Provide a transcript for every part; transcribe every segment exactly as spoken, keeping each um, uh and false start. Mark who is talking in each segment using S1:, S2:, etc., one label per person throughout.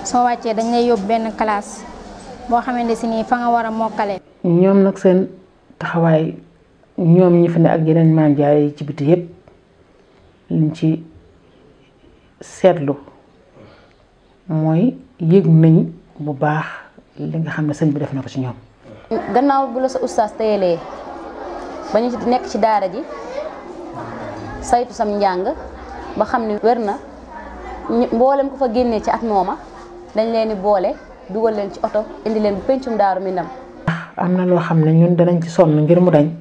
S1: soo wàccee dañ lay yóbbu benn classe boo xamante si nii fa nga war a mokkale.
S2: ñoom nag seen taxawaay ñoom ñi fi ne ak yeneen maam jaare yi ci biti yépp liñ ci seetlu mooy yëg nañ bu baax li nga xam ne sëñ bi def na ko ci ñoom.
S3: gannaaw bu la sa ustaas teyelee ba ñu nekk ci daara ji saytu sam njàng ba xam ne wér na mboolem ko fa génnee ci at mooma dañ leen di boole dugal leen ci oto indi leen bu pencum Daaru Minam.
S2: am na loo xam ne ñun danañ ci sonn ngir mu dañ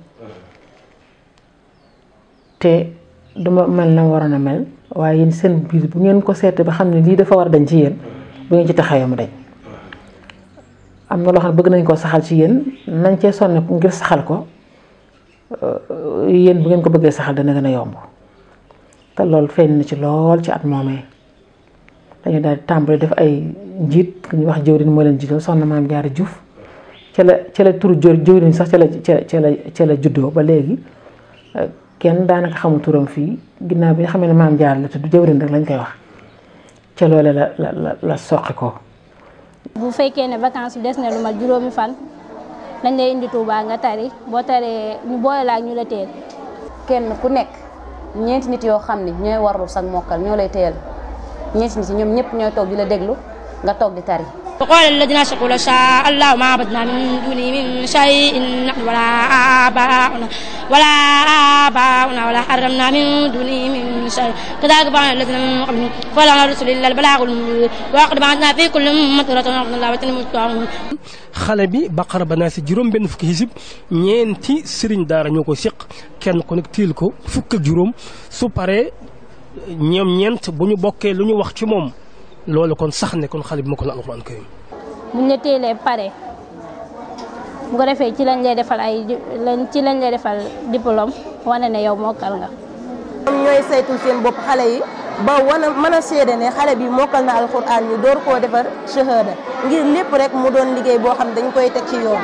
S2: te duma mel na waroon a mel waaye yéen seen biir bu ngeen ko seetee ba xam ne lii dafa war a dañ ci yéen bu ngeen ci taxawee mu dañ. am na loo xam ne bëgg nañ koo saxal ci yéen nañ cee sonn ngir saxal ko yéen bu ngeen ko bëggee saxal dana gën a yomb te loolu feeñ na ci lool ci at moomee dañu daal di tàmbali def ay njiit ku ñuy wax jëwriñ moo leen jiital soxna Maam Jaara Juuf ca la ca la turu jëwriñ sax ca la ca la ca la juddoo ba léegi kenn daanaka xamul turam fii ginnaaw bi nga xam ne Maam Jaara la tudd jëwriñ rek lañ koy wax ca loole la la la la soqi ko.
S1: bu fekkee ne vacances bi des na lu mat juróomi fan dañ lay indi Touba nga tari boo taree ñu boole la ak ñu la teel.
S3: kenn ku nekk ñeenti nit yoo xam ne ñooy warlu sag mokkal ñoo lay teel ñeenti nit ñoom ñëpp ñooy toog di la déglu nga toog di tari.
S4: وقال الذين أشركوا لو شاء الله ما عبدنا من دونه من شيء نحن ولا آباؤنا ولا آباؤنا ولا حرمنا من دونه من شيء كذلك فعل الذين من قبلهم فلعل الرسل إلا البلاغ المبين ولقد بعثنا في كل أمة رسولا أن الله وتنموا
S5: xale bi Baqara ba naa si juróom benn fukki xisib ñeenti sëriñ daara ñoo ko séq kenn ku nekk tiil ko fukk ak juróom su paree ñoom ñeent bu ñu bokkee lu ñu wax ci moom loolu kon sax ne kon xale bi ma ko la alxuraan karim
S1: buñ la teelee pare bu ko defee ci lañ lay defal ay ci lañ lay defal diplôme wane ne yow mokkal nga.
S6: ñoom ñooy saytul seen bopp xale yi ba wana mën a seede ne xale bi mokkal na alxuraan ñu door koo defar shahada ngir lépp rek mu doon liggéey boo xam dañ koy teg ci yoon.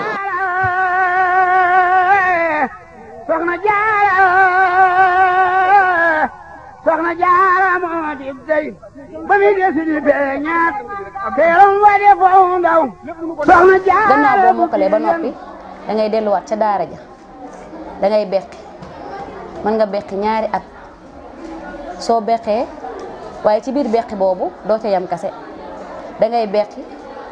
S7: soxna Jaara soxna Jaara moo di dey ba muy desi di beñaat teeram wa de foofu ndaw soxna Jaara.
S3: gannaaw boo mokkalee ba noppi da ngay delluwaat ca daara ja da ngay beqi mën nga beqi ñaari at soo beqee waaye ci biir beqi boobu doo ca yam kase da ngay beqi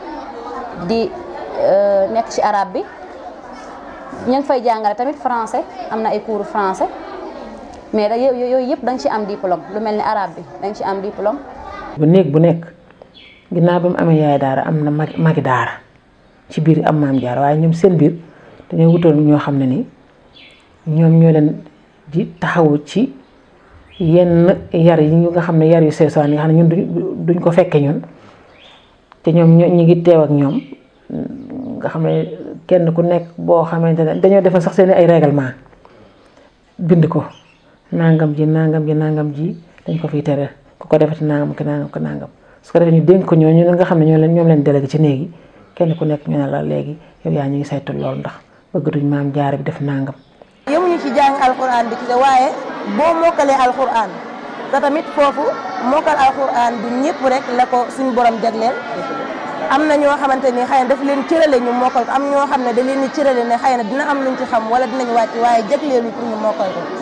S3: di nekk ci arabe bi ñu ngi fay jàngale tamit français am na ay cours français mais da yooyu yëpp da nga ci am diplôme lu mel ni arabe bi da nga ci am diplôme.
S2: bu néeg bu nekk ginnaaw ba mu amee yaay daara am na mag magi daara ci biir am maam jaar waaye ñoom seen biir dañoo wutal ñoo xam ne ni ñoom ñoo leen di taxawu ci yenn yar yi ñu nga xam ne yar yu seesaan yi nga xam ne ñun duñ ko fekke ñun te ñoom ñu ngi teew ak ñoom nga xam ne kenn ku nekk boo xamante ne dañoo defal sax seen ay règlement bind ko nangam ji nangam ji nangam ji dañ ko fiy tere ku ko defati nangam ki nangam ko nangam su ko defee ñu dénk ko ñooñu nga xam ne ñoo leen ñoom leen délégué ci néegi kenn ku nekk ñu ne la léegi yow yaa ñu ngi saytu loolu ndax bëggatuñ maam jaare bi def nangam.
S6: yemuñu ci jàng alxuraan bi ci waaye boo mokkalee alxuraan te tamit foofu mokkal alxuraan du ñëpp rek la ko suñu borom jagleel am na ñoo xamante ni xëy na daf leen cërale ñu mokkal ko am ñoo xam ne da leen di cërale ne xëy na dina am luñ ci xam wala dinañ wàcc waaye jagleelu pour ñu mokkal ko.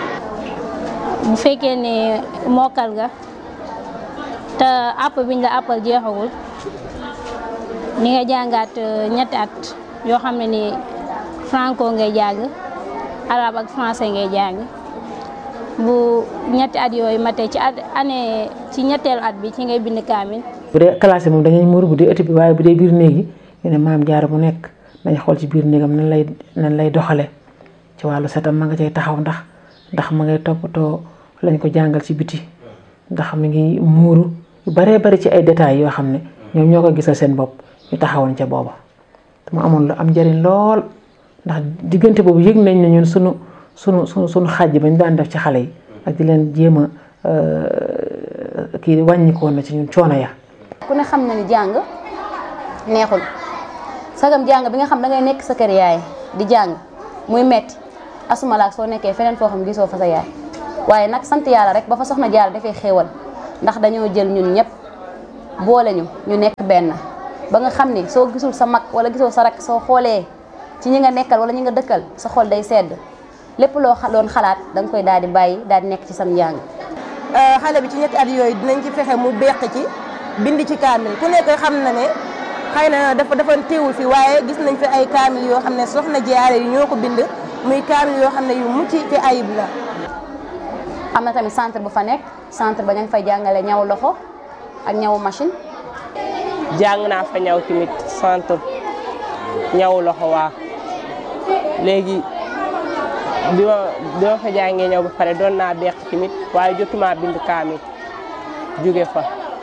S1: bu fekkee ne mokkal nga te àpp biñ la àppal jeexagul ni nga jàngaat ñetti at yoo xam ne ni franco ngay jàng arabe ak français ngay jàng bu ñetti at yooyu matee ci at année ci ñetteelu at bi ci ngay bind kaamil.
S2: bu dee classe moom dañuy muur bu dee ëtt bi waaye bu dee biir néegi ñu ne maam jaara bu nekk dañ xool ci biir néegam nan lay nan lay doxale ci wàllu setam ma nga cay taxaw ndax ndax ma ngay toppatoo lañ ko jàngal ci biti ndax mi ngi muuru yu baree bari ci ay détails yoo xam ne ñoom ñoo ko gisal seen bopp ñu taxawoon ca booba te mu amoon lu am njëriñ lool ndax diggante boobu yëg nañ ne ñun sunu sunu sunu sunu xàjj ba ñu daan def ci xale yi ak di leen jéem a kii wàññikoon na ci ñun coono ya.
S3: ku ne xam na ni jàng neexul sagam jàng bi nga xam da ngay nekk sa kër yaay di jàng muy metti asuma laak soo nekkee feneen foo xam gisoo fa sa yaay waaye nag sant yàlla rek ba fa soxna jaar dafay xéewal ndax dañoo jël ñun ñëpp boole ñu ñu nekk benn ba nga xam ni soo gisul sa mag wala gisoo sa rak soo xoolee ci ñi nga nekkal wala ñi nga dëkkal sa xol day sedd lépp loo doon xalaat da nga koy daal di bàyyi daal di nekk ci sam njàng.
S6: xale bi ci ñetti at yooyu dinañ ci fexe mu beq ci bind ci kaamil ku nekk xam na ne xëy na dafa dafa teewul fi waaye gis nañ fi ay kaamil yoo xam ne soxna jaare yi ñoo ko bind muy kaamil yoo xam ne yu mucc ci ayib la.
S3: am na tamit centre bu fa nekk centre ba ña ngi fay jàngale ñaw loxo ak ñawu machine.
S8: jàng naa fa ñaw tamit centre ñaw loxo waa léegi bi ma bi ma fa jàngee ñaw ba pare doon naa beq tamit waaye jotuma bind kaamil jóge fa.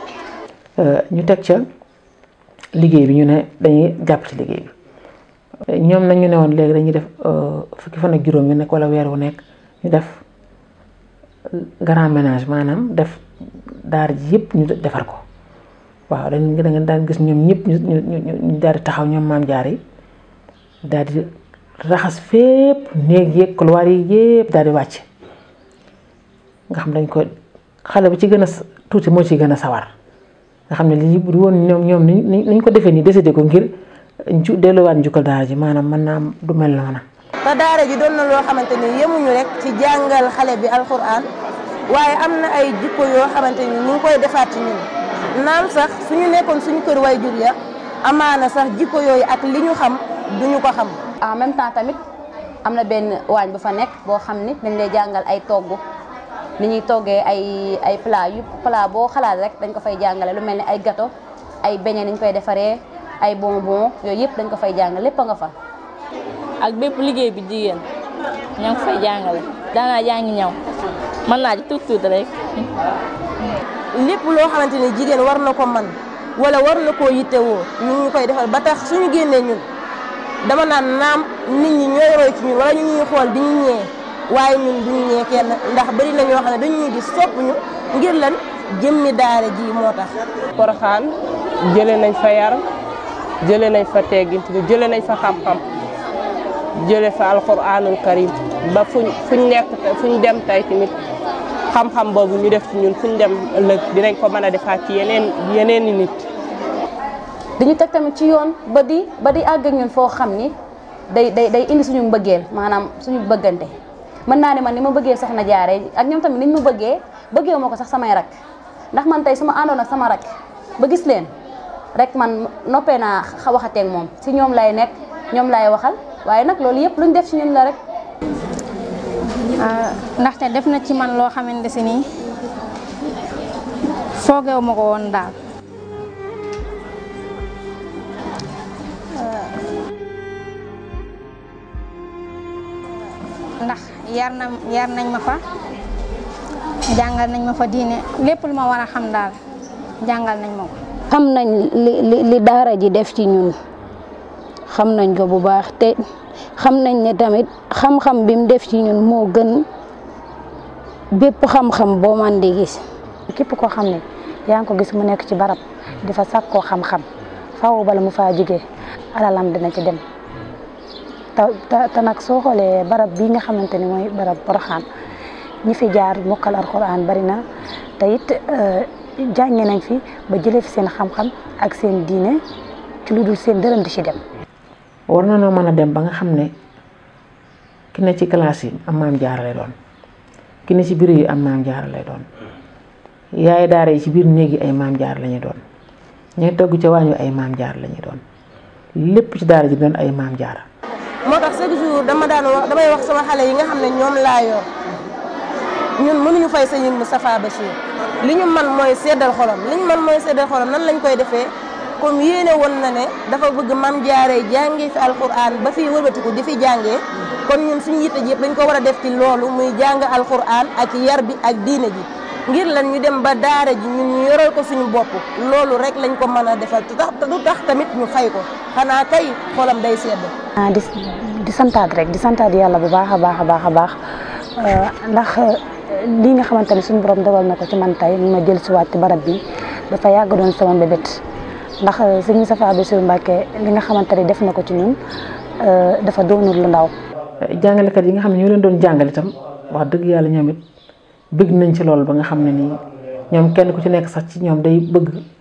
S2: ñu teg ca liggéey bi ñu ne dañuy jàpp ci liggéey bi ñoom nag ñu ne woon léegi dañuy def fukki fan ak juróom yu nekk wala weer wu nekk ñu def grand ménage maanaam def daar ji yëpp ñu defar ko waaw dañ da nga daan gis ñoom ñëpp ñu ñu ñu daal di taxaw ñoom maam jaar yi daal di raxas fépp néeg yeeg couloir yi yëpp daal di wàcc nga xam dañ ko xale bu ci gën a tuuti moo ci gën a sawar nga xam ne lii bu woon ñoom ñoom ni ñu ko defee nii décidé ko ngir ju delluwaat njukkal daara ji maanaam mën naa du mel noona.
S6: te daara ji doon na loo xamante ni yemuñu rek ci jàngal xale bi alxuraan waaye am na ay jikko yoo xamante ni ñu ngi koy defaat ci ñun naam sax suñu nekkoon suñu kër way jur ya amaana sax jikko yooyu ak li ñu xam duñu ko xam.
S3: en même temps tamit am na benn waañ bu fa nekk boo xam ni dañ lay jàngal ay togg ni ñuy toggee ay ay plat yu plat boo xalaat rek dañ ko fay jàngale lu mel ni ay gâteau ay beignet ni ñu koy defaree ay bonbon yooyu yëpp dañ ko fay jàngale lépp a nga fa.
S9: ak bépp liggéey bi jigéen ña ngi fay jàngale daanaa jàngi ñaw mën naa ci tuuti tuuti rek.
S6: lépp loo xamante ni jigéen war na ko man wala war na koo yittewoo ñu ngi koy defal ba tax suñu génnee ñun dama naan naam nit ñi ñooy roy ci ñun wala ñu ñuy xool di ñu ñee waaye ñun duñu ñee kenn ndax bari na ñoo xam ne dañu ñuy gis sopp ñu ngir lan jëmmi daara ji moo tax.
S8: Porokhane jëlee nañ fa yar jëlee nañ fa teggin jëlee nañ fa xam-xam jëlee fa alxuraanul karim ba fuñ fuñ nekk fuñ dem tey tamit xam-xam boobu ñu def ci ñun fuñ dem ëllëg dinañ ko mën a defaat ci yeneen yeneen i nit.
S3: dañu teg tamit ci yoon ba di ba di àgg ak ñun foo xam ni day day day indi suñu mbëggeel maanaam suñu bëggante mën naa ne man ni ma bëggee soxna jaare ak ñoom tamit niñ ma bëggee bëggee ma ko sax samay rak ndax man tey su ma àndoon ak sama rak ba gis leen rek man noppee naa waxateeg moom si ñoom lay nekk ñoom lay waxal waaye nag loolu yëpp luñ def ci ñun la rek.
S1: ndaxte def na ci man loo xamante si nii foogeewu ma ko woon daal. ndax yar na yar nañ ma fa jàngal nañ ma fa diine lépp lu ma war a xam daal jàngal nañ ma ko.
S10: xam nañ li li li daara ji def ci ñun xam nañ ko bu baax te xam nañ ne tamit xam-xam bi mu def ci ñun moo gën bépp xam-xam boo man di gis.
S11: képp koo xam ne yaa ngi ko gis mu nekk ci barab di fa sàkkoo xam-xam faaw bala mu faa jógee alalam dina ci dem. te te nag soo xoolee barab bii nga xamante ni mooy barab Porokhane ñi fi jaar mokkal alxuraan bari na te it jànge nañ fi ba jëlee fi seen xam-xam ak seen diine ci lu dul seen dërëm di ci dem.
S2: war na noo mën a dem ba nga xam ne ki ne ci classe yi am maam jaara lay doon ki ne ci biir yi am maam jaara lay doon yaay daara yi ci biir néeg yi ay maam jaara la ñuy doon ñooy togg ca waañu ay maam jaara la ñuy doon lépp ci daara ji doon ay maam jaara.
S6: moo tax chaque jour dama daan wax damay wax sama xale yi nga xam ne ñoom laa yor ñun mënuñu fay sëñ Moustapha Bachir li ñu man mooy seddal xolam li ñu man mooy seddal xolam nan lañ koy defee comme yéene woon na ne dafa bëgg mam jaaree jàngee fi alquran ba fii wëlbatiku di fi jàngee kon ñun suñu yitte ji yëpp dañ ko war a def ci loolu muy jàng alquran ak yar bi ak diine ji ngir lan ñu dem ba daara ji ñun ñu yoral ko suñu bopp loolu rek lañ ko mën a defal te du tax tamit ñu fay ko xanaa kay xolam day sedd.
S11: ah di di santaat rek di santaat yàlla bu baax a baax a baax a baax ndax lii nga xamante ne suñu borom dogal na ko ci man tey ma jël si waat ci barab bi dafa yàgg doon sama mbébét ndax sëñ Moustapha Bassirou Mbacké li nga xamante ne def na ko ci ñun dafa doonul lu ndaw.
S2: jàngalekat yi nga xam ne ñoo leen doon jàngal itam wax dëgg yàlla ñoom it bëgg nañ ci loolu ba nga xam ne nii ñoom kenn ku ci nekk sax ci ñoom day bëgg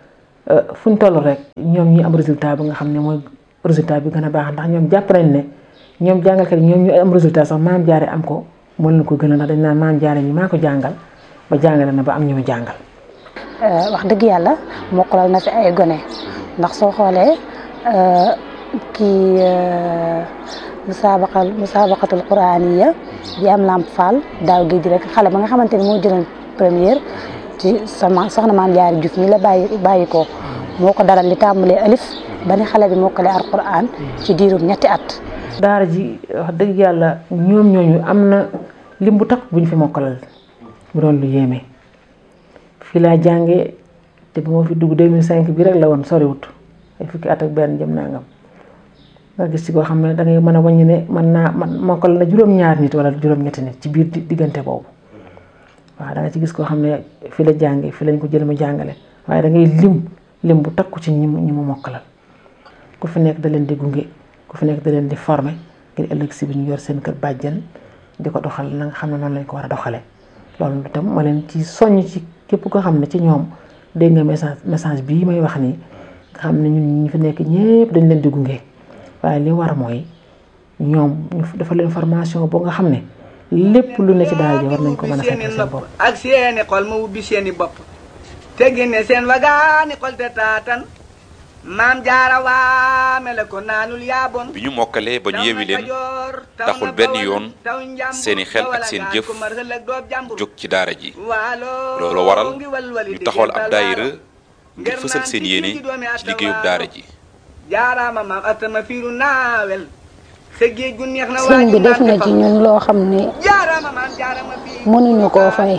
S2: fu ñu toll rek ñoom ñi am résultat ba nga xam ne mooy résultat bi gën a baax ndax ñoom jàpp nañ ne ñoom jàngalkat yi ñoom ñu am résultat sax maam jaare am ko moo leen ko gën a ndax dañ naan maam jaare ñi maa ko jàngal ba jàngale na ba am ñu mu jàngal.
S11: wax dëgg yàlla mokkalal na fi ay gone ndax soo xoolee kii musaabaqal musaabaqatul quraaniya bi am Lamp Fall daaw géej rek xale ba nga xamante ni moo jëloon première ci sama soxna maam Jaara Juuf mi la bàyyi bàyyi ko moo ko daral li tàmbalee alif ba ni xale bi mokkale alquran ci diirum ñetti at.
S2: daara ji wax dëgg yàlla ñoom ñooñu am na lim bu takk bu ñu fi mokkalal bu doon lu yéeme fii laa jàngee te bu ma fi dugg deux mille cinq bi rek la woon soriwut ay fukki at ak benn jëm nangam nga gis ci koo xam ne da ngay mën a wàññi ne mën naa man mokkal na juróom-ñaar nit wala juróom-ñetti nit ci biir diggante boobu waaw da nga ci gis koo xam ne fi la jàngee fi lañ ko jël mu jàngale waaye da ngay lim lim bu takku ci ñi mu ñi mu mokkalal ku fi nekk da leen di gunge ku fi nekk da leen di former ngir ëllëg si bi ñu yor seen kër bàjjen di ko doxal na nga xam ne noonu lañ ko war a doxalee loolu itam ma leen ci soññ ci képp koo xam ne ci ñoom dégg nga message message bii may wax nii nga xam ne ñun ñi fi nekk ñëpp dañ leen di gunge waaye li war mooy ñoom ñu dafa leen formation boo nga xam ne lépp lu ne ci daara ji war nañ ko mën a fekk seen bopp
S7: ak seeni xol ma ubbi seeni bopp te génne seen wagaani xol te taatan maam jaara waa mele ko naanul yaabon
S12: bi ñu mokkalee ba ñu yewi leen taxul benn yoon seeni xel ak seen jëf jóg ci daara ji loolu waral ñu taxawal ab daayira ngir fësal seen yéene ci liggéeyub daara ji
S7: jaaraama maam atama fiiru naawel sa géej gu neex na
S10: sëñ bi def na ci ñun loo xam ne mënuñu koo fay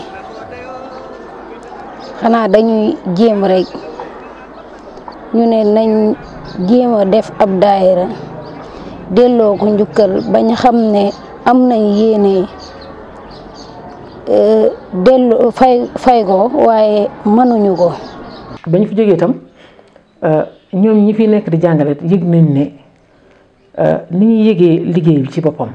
S10: xanaa dañuy jéem rek ñu ne nañ jéem a def ab daayira delloo ko njukkal bañ xam ne am nañ yéene delloo fay fay ko waaye mënuñu ko.
S2: bañ fi jógee itam ñoom ñi fi nekk di jàngale yëg nañ ne ni ñuy yëgee liggéey bi ci boppam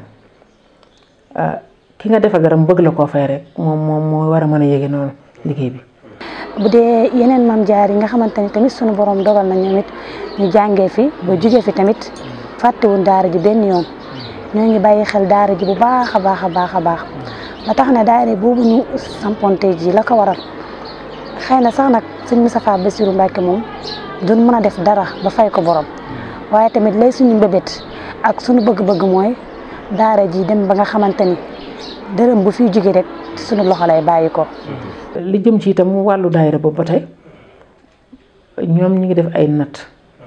S2: ki nga defa garam bëgg la koo fay rek moom moom moo war a mën a yëge noonu liggéey bi.
S11: bu dee yeneen maam jaar yi nga xamante ni tamit sunu borom dogal na ñoom it ñu jàngee fi ba jugee fi tamit fàttewuñ daara ji benn yoon ñoo ngi bàyyi xel daara ji bu baax a baax a baax a baax ba tax na daara boobu ñu samponte ji la ko waral xëy na sax nag sëñ Moustapha Bassirou Mbacké moom duñ mën a def dara ba fay ko borom waaye tamit lay suñu mbébét ak suñu bëgg-bëgg mooy daara ji dem ba nga xamante ni dërëm bu fiy jóge rek suñu loxo lay bàyyi ko.
S2: li jëm ci itam wàllu daayira boobu ba tey ñoom ñi ngi def ay natt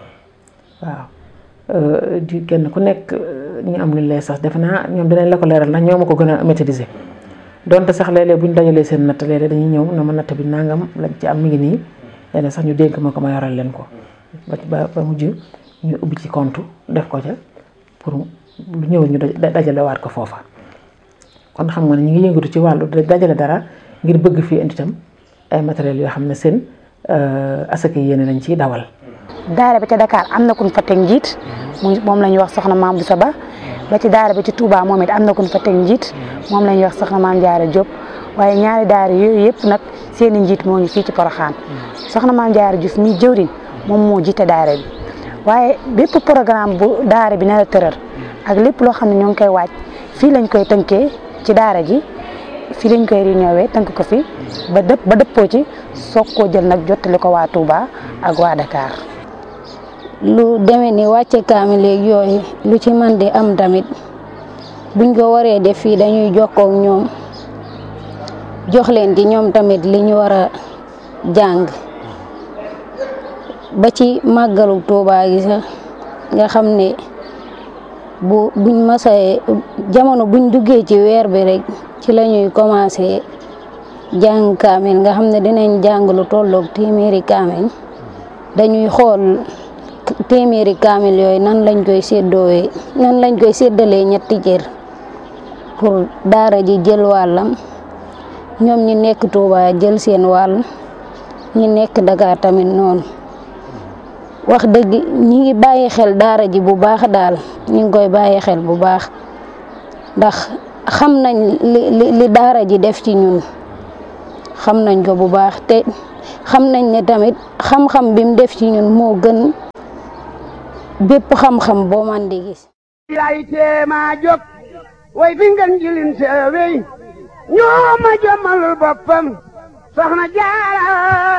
S2: waaw di kenn ku nekk ñu am lu lay sax defe naa ñoom dinañ la ko leeral ndax ñoo ma ko gën a maîtriser donte sax léeg-léeg bu ñu dajalee seen natt léeg-léeg dañuy ñëw na ma natt bi nangam lañ ci am mi ngi nii léeg sax ñu dénk ma ko ma yoral leen ko ba ba mujj ñu ubbi ci compte def ko ca pour lu ñëw ñu dajalewaat ko foofa kon xam nga ne ñu ngi yëngatu ci wàllu dajale dara ngir bëgg fii indi itam ay matériels yoo xam ne seen asaka yéene lañ ciy dawal.
S11: daara bi ca Dakar am na ku ñu fa teg njiit moom la ñuy wax soxna Maam Boussa Ba ba ci daara bi ci Touba moom it am na ku ñu fa teg njiit moom la ñuy wax soxna Maam Jaara Diop waaye ñaari daara yooyu yëpp nag seen i njiit moo ngi fii ci Porokhane soxna Maam Jaara Diouf mi jëwriñ moom moo jiite daara bi waaye bépp programme bu daara bi na la tëral ak lépp loo xam ne ñoo ngi koy waaj fii lañ koy tënkee ci daara ji fii lañ koy réunion tënk ko fi ba dëpp ba dëppoo ci soog koo jël nag jottali ko waa Touba ak waa Dakar.
S10: lu demee ni wàcce kaamil léegi yooyu lu ci man di am tamit buñ ko waree def fii dañuy jokkoo ak ñoom jox leen ci ñoom tamit li ñu war a jàng ba ci màggalu Touba gi sax nga xam ne bu buñ masee jamono buñ duggee ci weer bi rek ci la ñuy commencé jàng kaamil nga xam ne dinañ jàng lu tolloog téeméeri kaamil dañuy xool téeméeri kaamil yooyu nan lañ koy séddoowee nan lañ koy séddalee ñetti cër pour daara ji jël wàllam ñoom ñi nekk Touba jël seen wàll ñi nekk Dakar tamit noonu wax dëgg ñi ngi bàyyi xel daara ji bu baax daal ñi ngi koy bàyyi xel bu baax ndax xam nañ li li daara ji def ci ñun xam nañ ko bu baax te xam nañ ne tamit xam-xam bi mu def ci ñun moo gën bépp xam-xam boo man di gis.
S13: lay teema jóg way fi ngeen jilin seewey ñoo ma jommalul boppam soxna jaara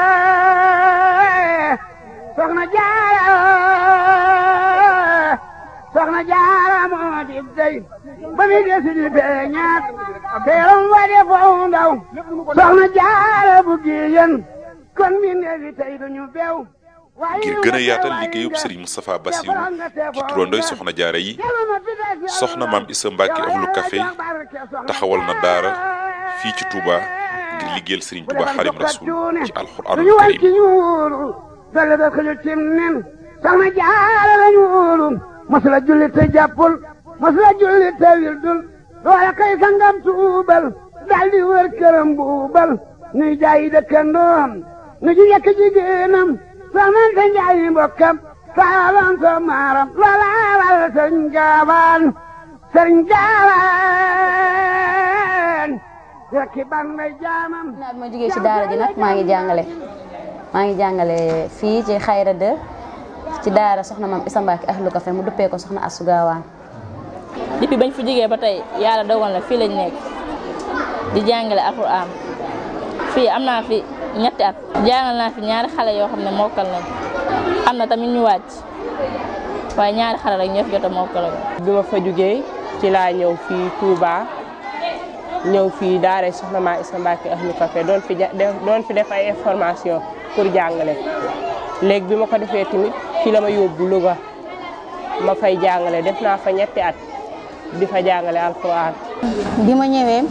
S13: soxna jaara soxna jaara moo di dey ba mi desi di beñaat teeram wa de foofu ndaw soxna jaara bu giyen kon mi neefi tey duñu beew
S12: ngir gën a yaatal liggéeyub Serigne Moustapha Bassirou ci turandoy soxna jaara yi soxna maam Issa Mbacke Ahlu Café taxawal na daara fii ci Touba ngir liggéeyal Serigne Touba Xaadimu Rasuul ci alxuraanul kariim
S13: dale da xëju cim nen soxna jaara lañu wóolu mos la julli te jàppul mos la julli te wildul loola kay sangam tuubal daldi wër këram buubal nuy jaayi dëkkandoom nu ji yekk jigéenam soxnante njaayi mbokkam saalan so maaram loola wal sëriñ gaawaan sëriñ gaawaan rekki ban may jaamam
S3: naa bi ma jógee ci daara ji nag maa ngi jàngale maa ngi jàngale fii ci Xayra de ci daara soxna maam Issa Mbacke Ahlu Café mu duppee ko soxna Astou Gawane.
S9: depuis bañ fi jógee ba tey yàlla dogal na fii lañ nekk di jàngale alxuraan fii am naa fi ñetti at jàngal naa fi ñaari xale yoo xam ne mokkal nañ am na tamit ñu wàcc waaye ñaari xale rek ñoo fi jot a mokkal.
S8: bi ma fa jógee ci laa ñëw fii Touba ñëw fii daara soxna maam Issa Mbacke Ahlu Café doon fi doon fi def ay information pour jàngale léegi bi ma ko defee tamit fi la ma yóbbu Louga ma fay jàngale def naa fa ñetti at di fa jàngale alxuraan.
S14: bi ma ñëwee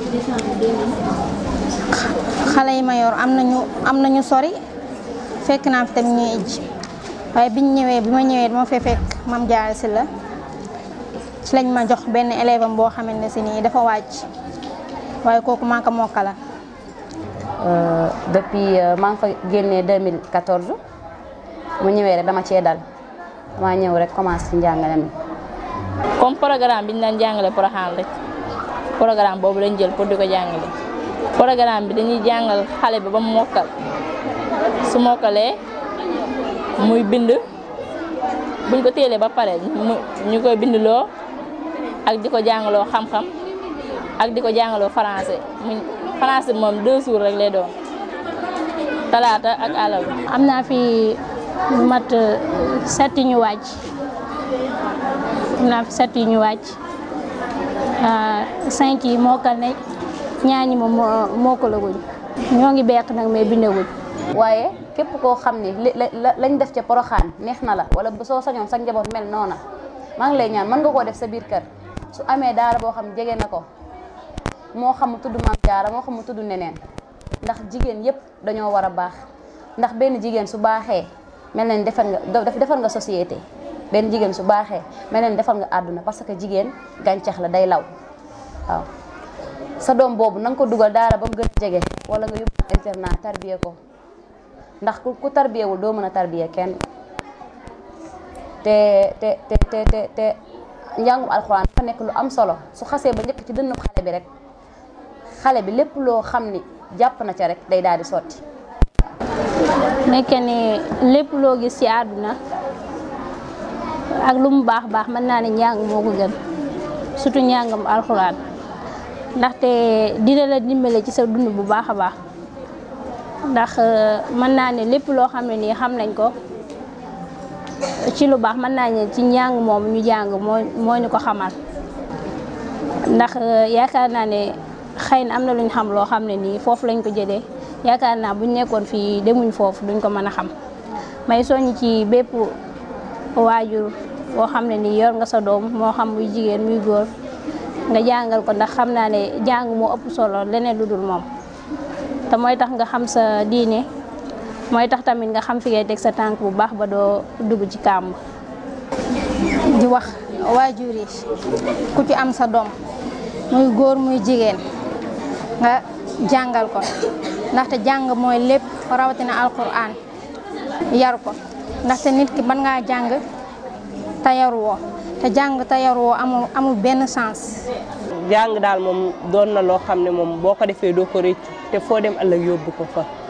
S14: xale yi ma yor am nañu am nañu sori fekk naa fi tamit ñuy ijji waaye biñ ñëwee bi ma ñëwee dama fee fekk mam Jaara si la ci lañ ma jox benn élève am boo xamante ne si nii dafa wàcc waaye kooku maa ko mokkala.
S3: depuis maa ngi fa génnee deux mille quatorze mu ñëwee rek dama cee dal dama ñëw rek commencé ci njàngale mi.
S9: comme programme bi ñu daan jàngale Porokhane rek programme boobu lañ jël pour di ko jàngale programme bi dañuy jàngal xale bi ba mu mokkal su mokkalee muy bind buñ ko téelee ba pare ñu koy bindloo ak di ko jàngaloo xam-xam ak di ko jàngaloo français muy français moom deux jours rek lay doon talaata ak àllarba.
S1: am naa fi mat setti ñu wàcc am naa fi setti ñu wàcc cinq yi mokkal nañ ñaar ñi moom mokkalaguñ ñoo ngi beq nag mais bindaguñ.
S3: waaye képp koo xam ni lañ def ca Porokhane neex na la wala soo sañoon sa njaboot mel noona maa ngi lay ñaan mën nga koo def sa biir kër su amee daara boo xam jege na ko moo xam mu tudd Maam Jaara moo xam mu tudd neneen ndax jigéen yépp dañoo war a baax ndax benn jigéen su baaxee mel na ni defar nga defar nga société benn jigéen su baaxee mel na ni defar nga àdduna parce que jigéen gàncax la day law waaw sa doom boobu na nga ko dugal daara ba mu gën a jege wala nga yóbbu internat tarbiye ko ndax ku tarbiyewul doo mën a tarbiye kenn te te te te te te njàngum alxuraan dafa nekk lu am solo su xasee ba njëkk ci dënnu xale bi rek xale bi lépp loo xam ni jàpp na ca rek day daal di sotti.
S1: nekk ni lépp loo gis ci àdduna ak lu mu baax baax mën naa ne njàng moo ko gën surtout njàngam alxuraan ndaxte dina la dimbale ci sa dund bu baax a baax ndax mën naa ne lépp loo xam ne nii xam nañ ko ci lu baax mën naa ne ci njàng moom ñu jàng moo moo ñu ko xamal ndax yaakaar naa ne xëy na am na lu ñu xam loo xam ne nii foofu lañ ko jëlee yaakaar naa buñ nekkoon fii demuñ foofu duñ ko mën a xam may soññ ci bépp waajur boo xam ne nii yor nga sa doom moo xam muy jigéen muy góor nga jàngal ko ndax xam naa ne jàng moo ëpp solo leneen lu dul moom te mooy tax nga xam sa diine mooy tax tamit nga xam fi ngay teg sa tànk bu baax ba doo dugg ci kàmb.
S14: di wax waajur yi ku ci am sa doom muy góor muy jigéen nga jàngal ko ndaxte jàng mooy lépp rawatina alquran yar ko ndaxte nit ki mën ngaa jàng te yaruwoo te jàng te yaruwoo amul amul benn sens.
S8: jàng daal moom doon na loo xam ne moom boo ko defee doo ko rëcc te foo dem ëllëg yóbbu ko fa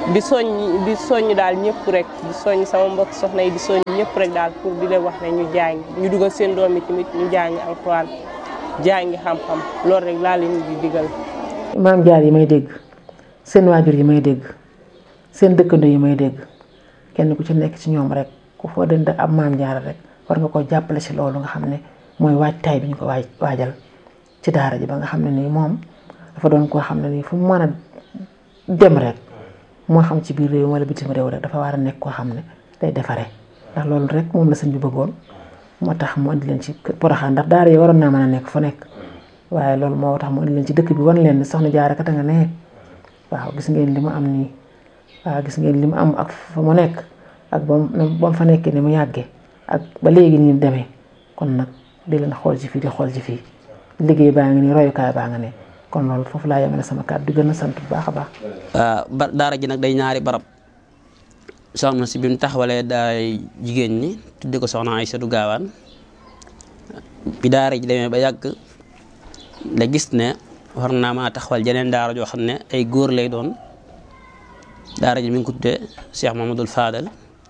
S8: di soññ di soññ daal ñëpp rek di soññ sama mbokk soxna yi di soññ ñëpp rek daal pour di leen wax ne ñu jàng ñu dugal seen doom yi tamit ñu jàngi alxuraan jàngi xam-xam loolu rek laa leen di digal.
S2: maam jaar yi may dégg seen waajur yi may dégg seen dëkkandoo yi may dégg kenn ku ci nekk ci ñoom rek ku foo dënd ab maam jaar rek war nga ko jàppale ci loolu nga xam ne mooy waajtaay bi ñu ko waaj waajal ci daara ji ba nga xam ne nii moom dafa doon koo xam ne nii fu mu mën a dem rek moo xam ci biir réew wala bitim réew rek dafa war a nekk koo xam ne day defaree ndax loolu rek moom la sëñ bi bëggoon moo tax mu andi leen ci Porokhane ndax daara yi waroon naa mën a nekk fu nekk waaye loolu moo tax mu andi leen ci dëkk bi wan leen ni soxna Jaara kat nga ne waaw gis ngeen li mu am nii waaw gis ngeen li mu am ak fa mu nekk ak ba mu fa nekkee ni mu yàggee ak ba léegi ni mu demee kon nag di leen xool ci fii di xool ci fii liggéey baa ngi nii royukaay baa nga ne kon loolu foofu laa yemale sama kàddu di gën a sant bu baax a baax.
S15: ba daara ji nag day ñaari barab soxna si bi mu taxawalee daay jigéen ñi tudde ko soxna Aysatu Gaawaan bi daara ji demee ba yàgg la gis ne war naa maa taxawal jeneen daara joo xam ne ay góor lay doon daara ji mi ngi ko tuddee Cheikh Mamadou Fadal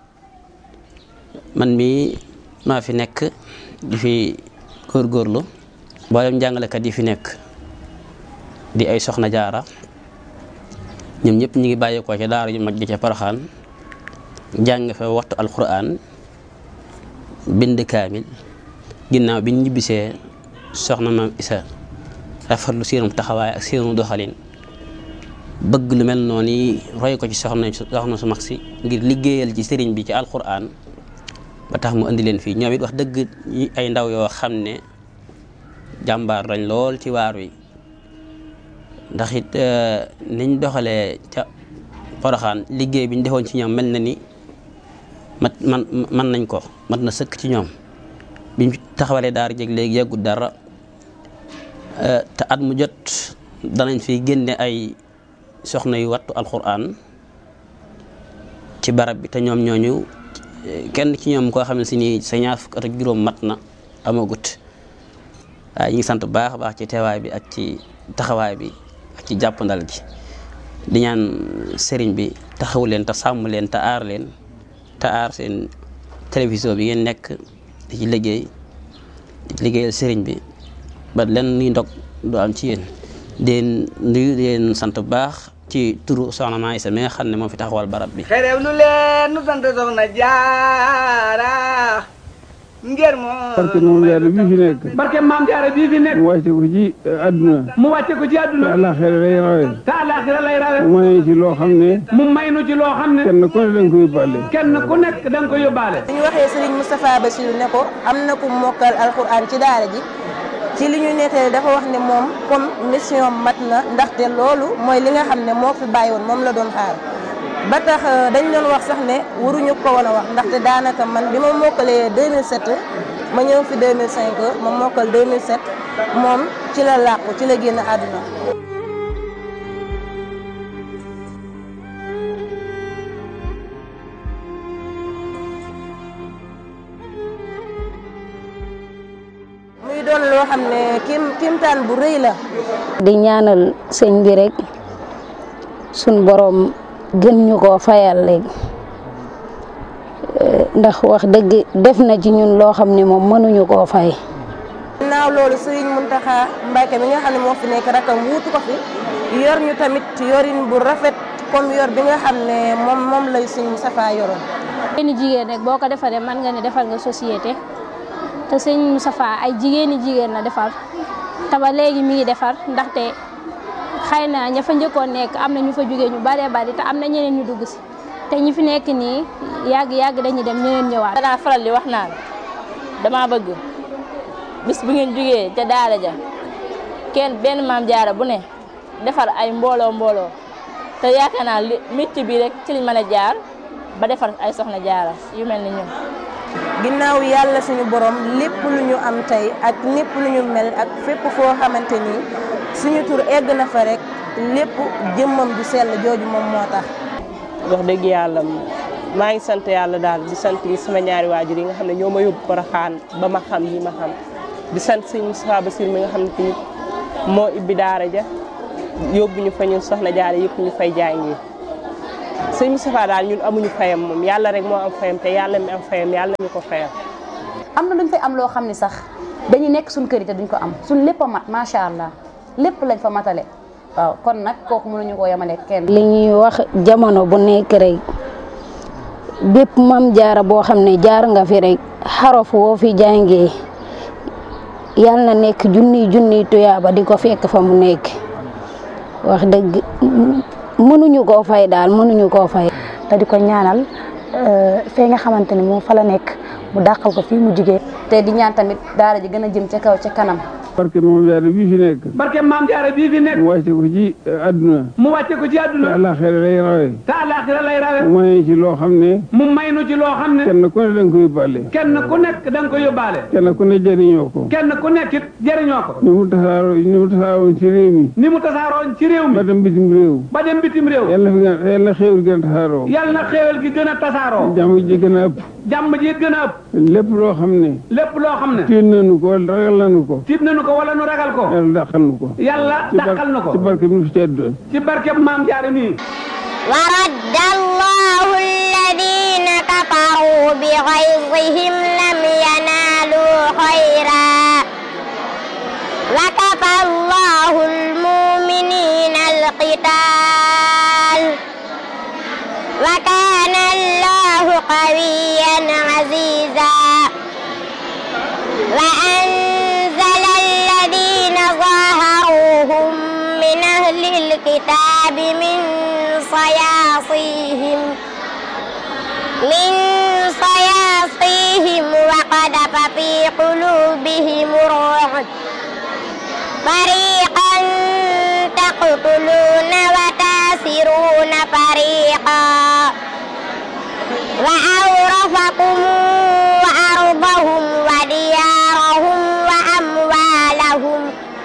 S15: man mii maa fi nekk di fi góorgóorlu mboolem jàngalekat yi fi nekk di ay soxna jaara ñoom ñëpp ñu ngi bàyyeekoo ca daara ju mag ji ca Porokhane jàng fa waxtu alquran bind kaamil ginnaaw bi ñu ñibbisee soxna maam Isa rafetlu seenum taxawaay ak seenu doxalin bëgg lu mel noonu yi roy ko ci soxna soxna su mag si ngir liggéeyal ci sëriñ bi ci alquran ba tax mu indi leen fii ñoom it wax dëgg ay ndaw yoo xam ne jàmbaar lañ lool ci waar wi ndax it niñ doxalee ca Porokhane liggéey bi ñu defoon ci ñoom mel na ni mat man man nañ ko mat na sëkk ci ñoom biñ taxawalee daara jeg léegi yàggut dara te at mu jot danañ fi génne ay soxna yu wattu alquran ci barab bi te ñoom ñooñu kenn ci ñoom koo xam ne si ni sa ñaar fukk at ak juróom mat na amagut waaye ñu ngi sant bu baax a baax ci teewaay bi ak ci taxawaay bi ak ci jàppandal gi di ñaan sëriñ bi taxawu leen te sàmm leen te aar leen te aar seen télévision bi ngeen nekk di ci liggéey di ci liggéeyal sëriñ bi ba len ni ndog du am ci yéen den nuyu leen sant bu baax ci turu soxna Maa Isa mi nga xam ne moo fi taxawal barab bi
S7: xerew lu leen nu sant soxna Jaara ngir moo
S16: barke moom jaara bii fi nekk
S13: barke maam jaara bii fi nekk
S16: mu wàcce ko ci àdduna
S13: mu wàcce ko ci àdduna
S16: te àllaaxira lay rawe
S13: te àllaaxira lay rawe
S16: mu may ci loo xam ne
S13: mu may nu ci loo xam ne
S16: kenn ku ne da nga ko yóbbaale
S13: kenn ku nekk da nga ko yóbbaale
S6: bu ñu waxee Serigne Moustapha Bassirou ne ko am na ku mokkal alxuraan ci daara ji ci li ñu nettali dafa wax ne moom comme mission mat na ndaxte loolu mooy li nga xam ne moo fi bàyyi woon moom la doon xaar ba tax dañ doon wax sax ne waruñu ko woon a wax ndaxte daanaka man bi ma mokkalee deux mille sept ma ñëw fi deux mille cinq ma mokkal deux mille sept moom ci la làqu ci la génn àdduna. muy doon loo xam ne kim kimtaan bu rëy la.
S10: di ñaanal sëñ bi rek suñ borom gën ñu koo fayal léegi ndax wax dëgg def na ci ñun loo xam ne moom mënuñu koo fay.
S6: ginnaaw loolu Serigne Mountakha Mbacké mi nga xam ne moo fi nekk rakam wuutu ko fi yor ñu tamit yorin bu rafet comme yor bi nga xam ne moom moom lay Serigne Moustapha yoroon.
S1: jigéeni jigéen rek boo ko defaree mën nga ne defal nga société te Serigne Moustapha ay jigéeni jigéen la defar te ba léegi mi ngi defar ndaxte xëy na ña fa njëkkoon nekk am na ñu fa jógee ñu baree bari te am na ñeneen ñu dugg si te ñi fi nekk nii yàgg yàgg dañuy dem ñeneen ñëwaat.
S9: danaa faral di wax naan dama bëgg bis bu ngeen jógee ca daara ja kenn benn maam jaara bu ne defar ay mbooloo mbooloo te yaakaar naa li métier bi rek ci liñ mën a jaar ba defar ay soxna jaara yu mel ni ñun.
S6: ginnaaw yàlla suñu borom lépp lu ñu am tey ak lépp lu ñu mel ak fépp foo xamante ni suñu tur egg na fa rek lépp jëmmam ju sell jooju moom moo tax.
S8: wax dëgg yàlla maa ngi sant yàlla daal di sant sama ñaari waajur yi nga xam ne ñoo ma yóbbu Porokhane ba ma xam yi ma xam di sant sëñ Moustapha Bassirou mi nga xam ne tamit moo ibbi daara ja yóbbu ñu fa ñun soxna jaara yëpp ñu fay jàngi sëñ Moustapha daal ñun amuñu fayam moom yàlla rek moo am fayam te yàlla mi am fayam yàlla ñu ko fayam.
S3: am na luñ fay am loo xam ne sax dañuy nekk suñ kër yi te duñ ko am suñ lépp a mat macha allah lépp lañ fa matale waaw kon nag kooku mënuñu koo yemale kenn.
S10: li ñuy wax jamono bu nekk rek bépp mam jaara boo xam ne jaar nga fi rek xarof woo fi jàngee yal na nekk junniy junniy tuyaaba di ko fekk fa mu nekk wax dëgg mënuñu koo fay daal mënuñu koo fay.
S11: te di ko ñaanal fee nga xamante ne moom fa la nekk mu dàqal ko fii mu jigéen.
S3: te di ñaan tamit daara ji gën a jëm ca kaw ca kanam.
S16: barke maam jaara bii fi nekk.
S7: barke maam jaara bii fi nekk.
S16: mu wàcce ko ci àdduna.
S7: mu wàcce ko ci àdduna.
S16: te àllaaxira lay rawe.
S7: te àllaaxira lay rawe.
S16: mu may ci loo xam ne.
S7: mu may nu ci loo xam ne.
S16: kenn ku ne da nga ko yóbbaale.
S7: kenn ku nekk da nga ko yóbbaale.
S16: kenn ku ne jëriñoo ko.
S7: kenn ku nekk it jëriñoo ko.
S16: ni mu tasaaroo ni mu tasaaroon ci réew mi.
S7: ni mu tasaaroon ci réew mi.
S16: ba dem bitim réew.
S7: ba dem bitim réew.
S16: yàlla fi gën yàlla xéewal gën a tasaaroo.
S7: yàlla xéewal gi gën a tasaaroo.
S16: jàmm ji gën a ëpp.
S7: jàmm ji gën a ëpp.
S16: lépp loo xam ne.
S7: lépp loo xam ne.
S16: tiit nañu ko wala ragal nañu ko.
S7: tiit nañu ko wala nu ragal ko.
S16: yàlla dàqal nu ko.
S7: yàlla dàqal nu ko.
S16: ci barke bi fi tedd.
S7: ci barke maam jaara nii.
S17: wa radda allahu alladina kafaru bi ghayzihim lam yanalu khayra wa kafa allahu almuminina alqital wa kana allahu qawiyyan aziza wa anzala alladina zaharuhum min ahli alkitabi min sayasihim min sayasihim wa qadafa fi qulubihim ru'b fariqan taqtuluna wa tasiruna fariqan wa awrafakum أرضهم وديارهم وأموالهم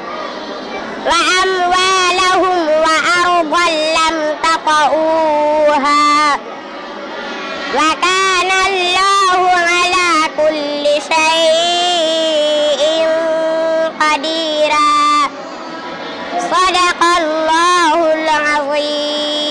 S17: وأموالهم وأرضا لم تطئوها وكان الله على كل شيء قديرا صدق الله العظيم